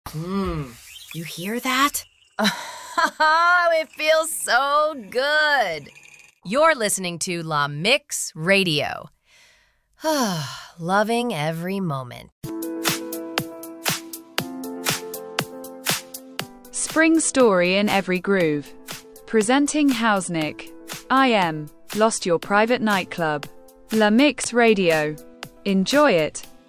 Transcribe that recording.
You hear that? It feels so good. You're listening to La Mix Radio. Loving every moment. Spring story in every groove. Presenting Hausnick. I am Lost Your Private Nightclub. La Mix Radio. Enjoy it.